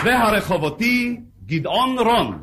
והרחובותי גדעון רון.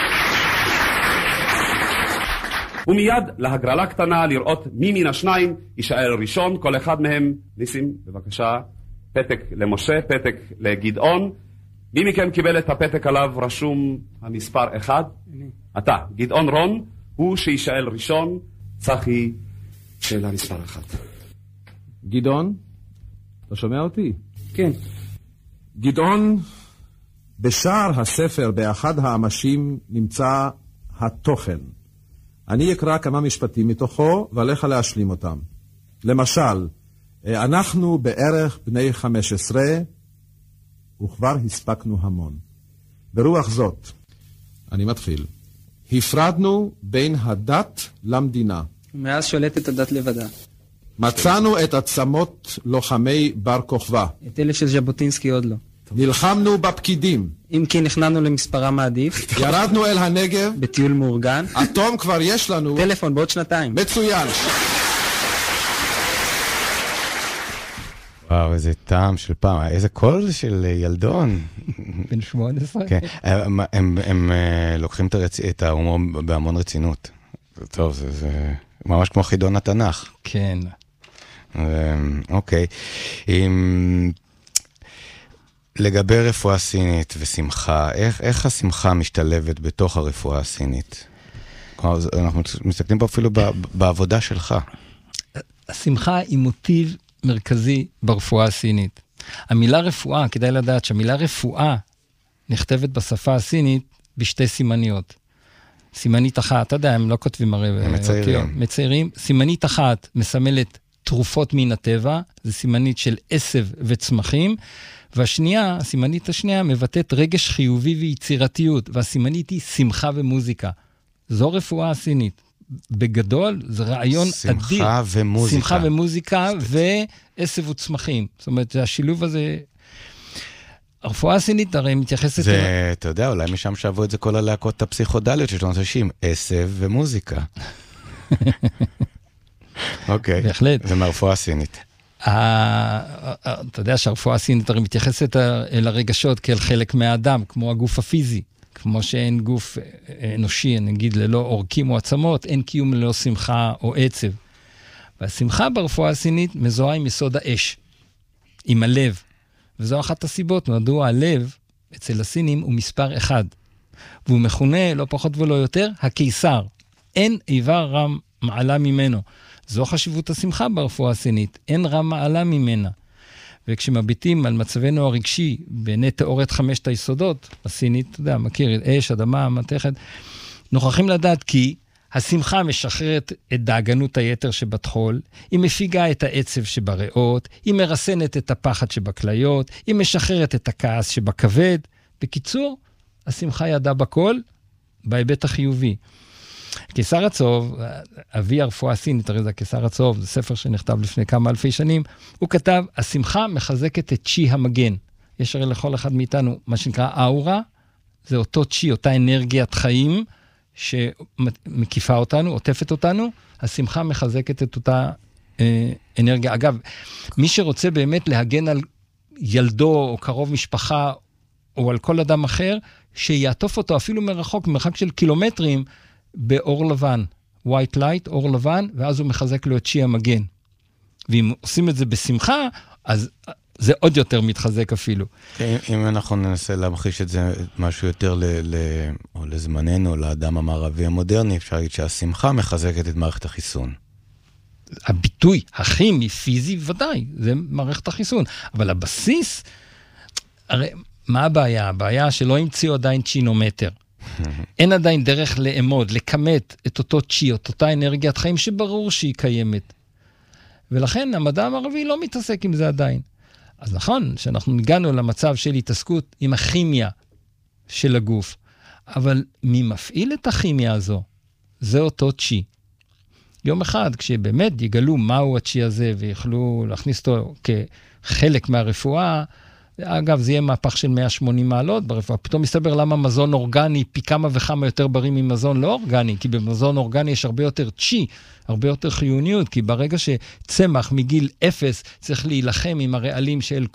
ומיד להגרלה קטנה לראות מי מן השניים יישאר ראשון, כל אחד מהם. ניסים, בבקשה, פתק למשה, פתק לגדעון. מי מכם קיבל את הפתק עליו רשום המספר 1? אתה, גדעון רון, הוא שישאל ראשון. צחי, שאלה מספר 1. גדעון, אתה שומע אותי? כן. גדעון, בשער הספר באחד האמשים נמצא התוכן. אני אקרא כמה משפטים מתוכו ועליך להשלים אותם. למשל, אנחנו בערך בני 15 וכבר הספקנו המון. ברוח זאת, אני מתחיל. הפרדנו בין הדת למדינה. מאז שולטת הדת לבדה. מצאנו את עצמות לוחמי בר כוכבא. את אלה של ז'בוטינסקי עוד לא. נלחמנו בפקידים. אם כי נכנענו למספרם העדיף. ירדנו אל הנגב. בטיול מאורגן. אטום כבר יש לנו. טלפון בעוד 2 מצוין. וואו, איזה טעם של פעם. איזה קול של ילדון. בן 18. כן. הם לוקחים את ההומור בהמון רצינות. טוב, זה ממש כמו חידון התנ"ך. כן. אוקיי. לגבי רפואה סינית ושמחה, איך השמחה משתלבת בתוך הרפואה הסינית? אנחנו מסתכלים פה אפילו בעבודה שלך. השמחה היא מוטיב מרכזי ברפואה הסינית. המילה רפואה, כדאי לדעת שהמילה רפואה נכתבת בשפה הסינית בשתי סימניות. סימנית אחת, אתה יודע, הם לא כותבים הרי... מציירים. סימנית אחת מסמלת תרופות מן הטבע, זה סימנית של עשב וצמחים, והשנייה, הסימנית השנייה, מבטאת רגש חיובי ויצירתיות, והסימנית היא שמחה ומוזיקה. זו רפואה הסינית. בגדול, זה רעיון אדיר. שמחה ומוזיקה. שמחה ומוזיקה ועשב וצמחים. זאת אומרת, השילוב הזה... הרפואה הסינית הרי מתייחסת... זה, אתה יודע, אולי משם שאבו את זה כל הלהקות הפסיכודליות שיש לנו אנשים, עשב ומוזיקה. אוקיי. בהחלט. זה מהרפואה הסינית. אתה יודע שהרפואה הסינית הרי מתייחסת אל הרגשות כאל חלק מהאדם, כמו הגוף הפיזי. כמו שאין גוף אנושי, נגיד ללא עורקים או עצמות, אין קיום ללא שמחה או עצב. והשמחה ברפואה הסינית מזוהה עם יסוד האש, עם הלב. וזו אחת הסיבות, מדוע הלב אצל הסינים הוא מספר 1. והוא מכונה, לא פחות ולא יותר, הקיסר. אין איבר רם מעלה ממנו. זו חשיבות השמחה ברפואה הסינית. אין רם מעלה ממנה. וכשמביטים על מצבנו הרגשי, בעיני תיאוריית 5 היסודות, הסינית, אתה יודע, מכיר, אש, אדמה, מתכת, נוכחים לדעת כי השמחה משחררת את דאגנות היתר שבתחול, היא מפיגה את העצב שבריאות, היא מרסנת את הפחד שבכליות, היא משחררת את הכעס שבכבד. בקיצור, השמחה ידעה בכל, בהיבט החיובי. קיסר הצהוב, אבי הרפואה הסינית, הרי זה קיסר הצהוב, זה ספר שנכתב לפני כמה אלפי שנים, הוא כתב, השמחה מחזקת את צ'י המגן. יש הרי לכל אחד מאיתנו מה שנקרא אאורה, זה אותו צ'י, אותה אנרגיית חיים, שמקיפה אותנו, עוטפת אותנו, השמחה מחזקת את אותה אנרגיה. אגב, מי שרוצה באמת להגן על ילדו או קרוב משפחה, או על כל אדם אחר, שיעטוף אותו אפילו מרחוק, מרחק של קילומטרים, באור לבן, white light, אור לבן, ואז הוא מחזק לו את צ'י המגן. ואם עושים את זה בשמחה, אז זה עוד יותר מתחזק אפילו. אם אנחנו ננסה להמחיש את זה משהו יותר או לזמננו, לאדם המערבי המודרני, אפשר להגיד שהשמחה מחזקת את מערכת החיסון. הביטוי הכימי, פיזי, ודאי, זה מערכת החיסון. אבל הבסיס, הרי מה הבעיה? הבעיה שלא המציאו עדיין צ'ינומטר. אין עדיין דרך לאמוד, לכמת את אותו צ'י, את אותה אנרגיית חיים שברור שהיא קיימת. ולכן המדע המערבי לא מתעסק עם זה עדיין. אז נכון שאנחנו הגענו למצב של התעסקות עם הכימיה של הגוף, אבל מי מפעיל את הכימיה הזו? זה אותו צ'י. יום אחד, כשבאמת יגלו מהו הצ'י הזה, ויכלו להכניס אותו כחלק מהרפואה, אגב, זה יהיה מהפך של 180 מעלות ברפואה. פתאום מסתבר למה מזון אורגני פי כמה וכמה יותר בריא ממזון לא אורגני, כי במזון אורגני יש הרבה יותר צ'י, הרבה יותר חיוניות, כי ברגע שצמח מגיל 0 צריך להילחם עם הרעלים של